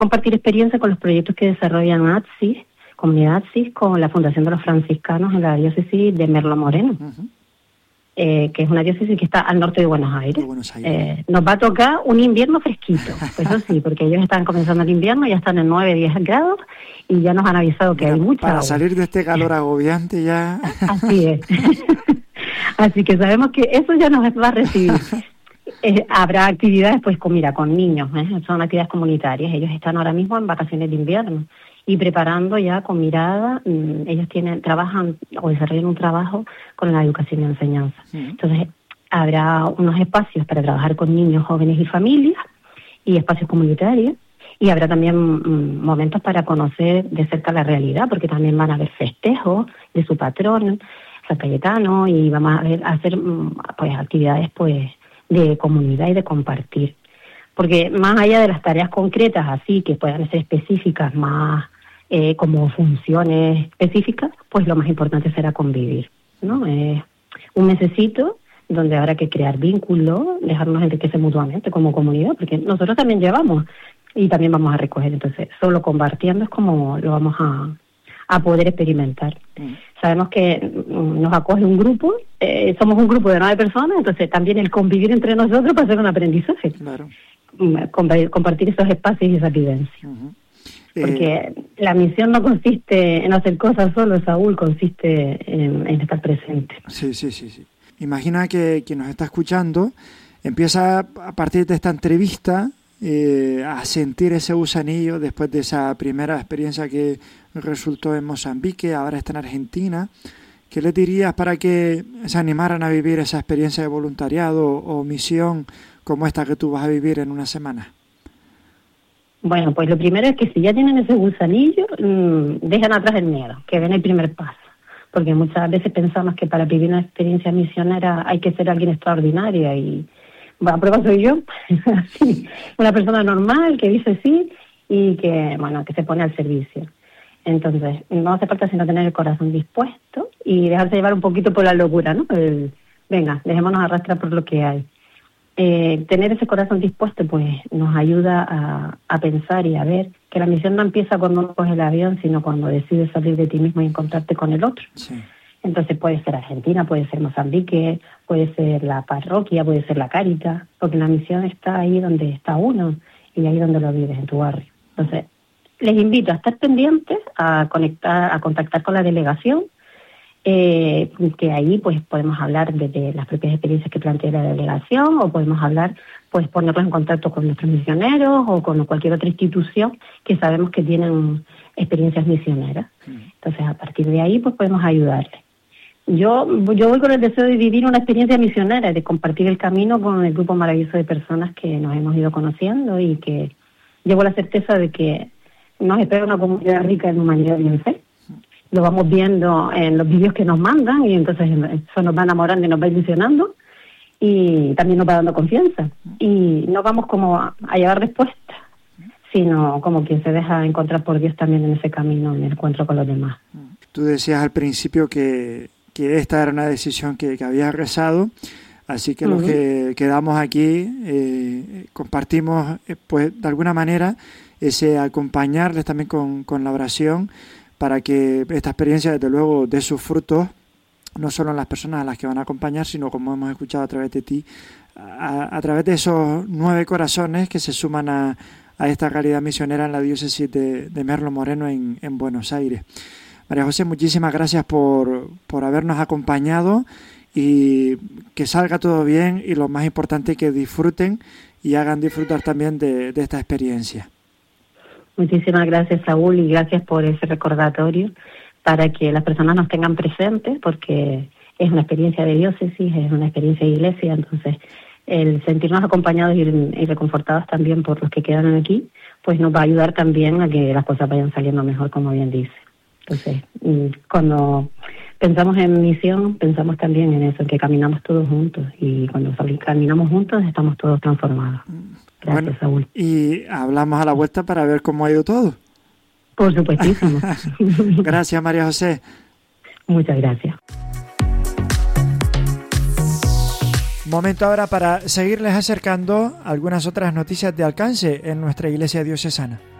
compartir experiencia con los proyectos que desarrollan ATSIS, Comunidad ATSIS, con la Fundación de los Franciscanos en la diócesis de Merlo Moreno, que es una diócesis que está al norte de Buenos Aires. Nos va a tocar un invierno fresquito, pues eso sí, porque ellos están comenzando el invierno, ya están en 9-10 grados y ya nos han avisado que hay mucha para agua. Salir de este calor agobiante ya... Así es. Así que sabemos que eso ya nos va a recibir. Habrá actividades pues con niños, son actividades comunitarias. Ellos están ahora mismo en vacaciones de invierno y preparando ya con mirada. Ellos trabajan o desarrollan un trabajo con la educación y enseñanza. Entonces habrá unos espacios para trabajar con niños, jóvenes y familias, y espacios comunitarios, y habrá también momentos para conocer de cerca la realidad, porque también van a haber festejos de su patrón, San Cayetano, y vamos a hacer pues actividades pues de comunidad y de compartir. Porque más allá de las tareas concretas, así que puedan ser específicas, más como funciones específicas, pues lo más importante será convivir, ¿no? Un mesecito donde habrá que crear vínculos, dejarnos enriquecer mutuamente como comunidad, porque nosotros también llevamos y también vamos a recoger. Entonces, solo compartiendo es como lo vamos a poder experimentar. Sabemos que nos acoge un grupo, somos un grupo de 9 personas, entonces también el convivir entre nosotros va a ser un aprendizaje. Claro. Compartir esos espacios y esas vivencias. Porque la misión no consiste en hacer cosas solo, Saúl, consiste en estar presente. Sí. Imagina que quien nos está escuchando empieza a partir de esta entrevista a sentir ese gusanillo después de esa primera experiencia que resultó en Mozambique, ahora está en Argentina. ¿Qué le dirías para que se animaran a vivir esa experiencia de voluntariado o misión como esta que tú vas a vivir en una semana? Bueno, pues lo primero es que si ya tienen ese gusanillo, dejan atrás el miedo, que den el primer paso. Porque muchas veces pensamos que para vivir una experiencia misionera hay que ser alguien extraordinario y a prueba soy yo, sí, una persona normal que dice sí y que se pone al servicio. Entonces, no hace falta sino tener el corazón dispuesto y dejarse llevar un poquito por la locura, ¿no? Venga, dejémonos arrastrar por lo que hay. Tener ese corazón dispuesto pues nos ayuda a pensar y a ver que la misión no empieza cuando uno coge el avión, sino cuando decides salir de ti mismo y encontrarte con el otro. Sí. Entonces puede ser Argentina, puede ser Mozambique, puede ser la parroquia, puede ser la Cáritas, porque la misión está ahí donde está uno y ahí donde lo vives, en tu barrio. Entonces, les invito a estar pendientes, a contactar con la delegación, que ahí pues podemos hablar de las propias experiencias que plantea la delegación, o podemos hablar, pues ponerlos en contacto con nuestros misioneros o con cualquier otra institución que sabemos que tienen experiencias misioneras. Entonces, a partir de ahí pues podemos ayudarles. Yo voy con el deseo de vivir una experiencia misionera, de compartir el camino con el grupo maravilloso de personas que nos hemos ido conociendo y que llevo la certeza de que nos espera una comunidad rica en humanidad y en fe. Lo vamos viendo en los vídeos que nos mandan y entonces eso nos va enamorando y nos va ilusionando y también nos va dando confianza. Y no vamos como a llevar respuestas, sino como quien se deja encontrar por Dios también en ese camino, en el encuentro con los demás. Tú decías al principio que esta era una decisión que habías rezado, así que los que quedamos aquí compartimos pues de alguna manera ese acompañarles también con la oración para que esta experiencia desde luego dé sus frutos, no solo en las personas a las que van a acompañar, sino como hemos escuchado a través de ti, a través de esos 9 corazones que se suman a esta realidad misionera en la diócesis de Merlo Moreno en Buenos Aires. María José, muchísimas gracias por habernos acompañado y que salga todo bien y lo más importante que disfruten y hagan disfrutar también de esta experiencia. Muchísimas gracias, Saúl, y gracias por ese recordatorio para que las personas nos tengan presentes, porque es una experiencia de diócesis, es una experiencia de iglesia, entonces el sentirnos acompañados y reconfortados también por los que quedan aquí, pues nos va a ayudar también a que las cosas vayan saliendo mejor, como bien dice. Entonces, cuando pensamos en misión, pensamos también en eso, en que caminamos todos juntos, y cuando caminamos juntos estamos todos transformados. Gracias, Saúl. Y hablamos a la vuelta para ver cómo ha ido todo. Por supuestísimo. Gracias, María José. Muchas gracias. Momento ahora para seguirles acercando algunas otras noticias de alcance en nuestra iglesia diocesana.